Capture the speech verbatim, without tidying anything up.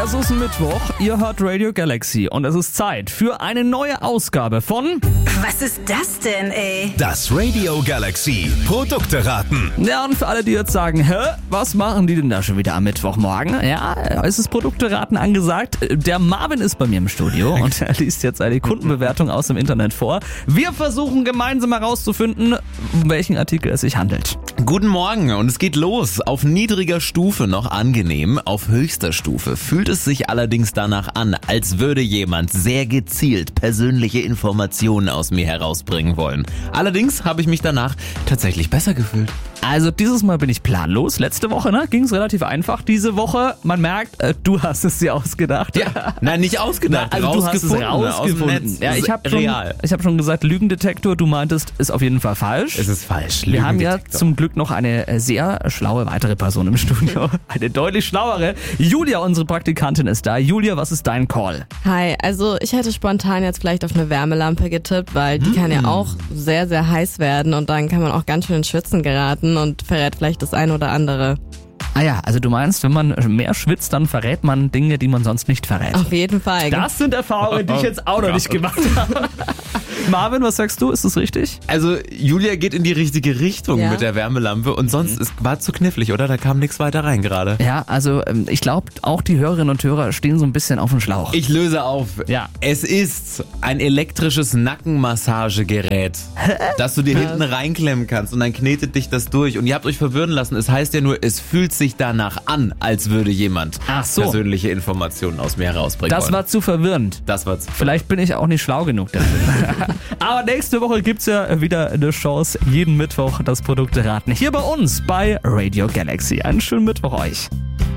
Es ist Mittwoch, ihr hört Radio Galaxy und es ist Zeit für eine neue Ausgabe von... Was ist das denn, ey? Das Radio Galaxy Produkte raten. Ja, und für alle, die jetzt sagen, hä, was machen die denn da schon wieder am Mittwochmorgen? Ja, es ist Produkte raten angesagt. Der Marvin ist bei mir im Studio und er liest jetzt eine Kundenbewertung aus dem Internet vor. Wir versuchen gemeinsam herauszufinden, um welchen Artikel es sich handelt. Guten Morgen und es geht los. Auf niedriger Stufe noch angenehm, auf höchster Stufe fühlt es sich allerdings danach an, als würde jemand sehr gezielt persönliche Informationen aus mir herausbringen wollen. Allerdings habe ich mich danach tatsächlich besser gefühlt. Also dieses Mal bin ich planlos. Letzte Woche ne, ging es relativ einfach. Diese Woche, man merkt, äh, du hast es dir ausgedacht. Ja, nein, nicht ausgedacht, Na, also du hast es rausgefunden, rausgefunden. aus dem Netz. Ja, ich habe schon, real. ich hab schon gesagt, Lügendetektor, du meintest, ist auf jeden Fall falsch. Es ist falsch. Wir haben ja Lügendetektor. zum Glück noch eine sehr schlaue weitere Person im Studio. Eine deutlich schlauere. Julia, unsere Praktikantin, ist da. Julia, was ist dein Call? Hi, also ich hätte spontan jetzt vielleicht auf eine Wärmelampe getippt, weil die kann ja auch sehr, sehr heiß werden und dann kann man auch ganz schön ins Schwitzen geraten und verrät vielleicht das eine oder andere. Ah ja, also du meinst, wenn man mehr schwitzt, dann verrät man Dinge, die man sonst nicht verrät. Auf jeden Fall. Das sind Erfahrungen, die ich jetzt auch noch nicht gemacht habe. Marvin, was sagst du? Ist das richtig? Also Julia geht in die richtige Richtung Ja. mit der Wärmelampe und sonst es war zu knifflig, oder? Da kam nichts weiter rein gerade. Ja, also ähm, ich glaube, auch die Hörerinnen und Hörer stehen so ein bisschen auf dem Schlauch. Ich löse auf. Ja. Es ist ein elektrisches Nackenmassagegerät, das du dir hinten reinklemmen kannst und dann knetet dich das durch. Und ihr habt euch verwirren lassen. Es heißt ja nur, es fühlt sich danach an, als würde jemand Ach so. persönliche Informationen aus mir herausbringen Das wollen. war zu verwirrend. Das war zu Vielleicht bin ich auch nicht schlau genug dafür. Aber nächste Woche gibt's ja wieder eine Chance, jeden Mittwoch das Produkt raten. Hier bei uns bei Radio Galaxy. Einen schönen Mittwoch euch.